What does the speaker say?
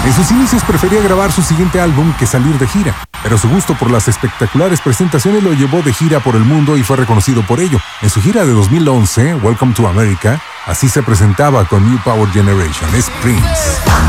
En sus inicios prefería grabar su siguiente álbum que salir de gira, pero su gusto por las espectaculares presentaciones lo llevó de gira por el mundo y fue reconocido por ello. En su gira de 2011, Welcome to America, así se presentaba con New Power Generation, es Prince.